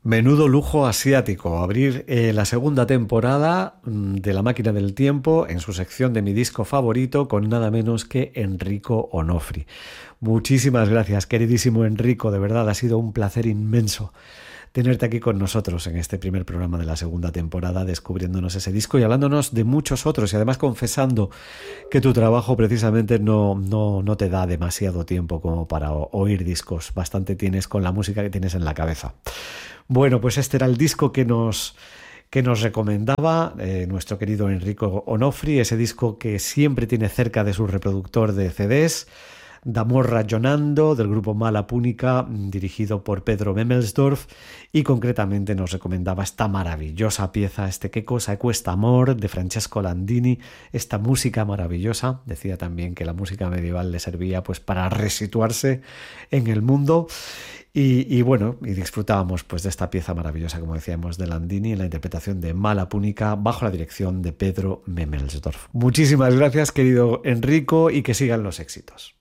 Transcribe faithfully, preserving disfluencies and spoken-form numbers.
Menudo lujo asiático, abrir eh, la segunda temporada mm, de La Máquina del Tiempo en su sección de mi disco favorito con nada menos que Enrico Onofri. Muchísimas gracias, queridísimo Enrico, de verdad ha sido un placer inmenso tenerte aquí con nosotros en este primer programa de la segunda temporada, descubriéndonos ese disco y hablándonos de muchos otros y además confesando que tu trabajo precisamente no, no, no te da demasiado tiempo como para oír discos, bastante tienes con la música que tienes en la cabeza. Bueno, pues este era el disco que nos, que nos recomendaba eh, nuestro querido Enrico Onofri, ese disco que siempre tiene cerca de su reproductor de C Ds, D'amor ragionando, del grupo Mala Púnica, dirigido por Pedro Memelsdorf, y concretamente nos recomendaba esta maravillosa pieza, este Che cosa cuesta amor, de Francesco Landini, esta música maravillosa. Decía también que la música medieval le servía pues para resituarse en el mundo. Y, y bueno, y disfrutábamos pues de esta pieza maravillosa, como decíamos, de Landini en la interpretación de Mala Púnica bajo la dirección de Pedro Memelsdorf. Muchísimas gracias, querido Enrico, y que sigan los éxitos.